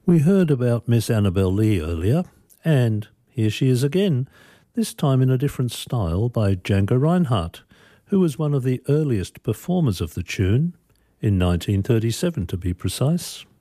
We heard about Miss Annabel Lee earlier, and here she is again, this time in a different style by Django Reinhardt, who was one of the earliest performers of the tune, in 1937 to be precise.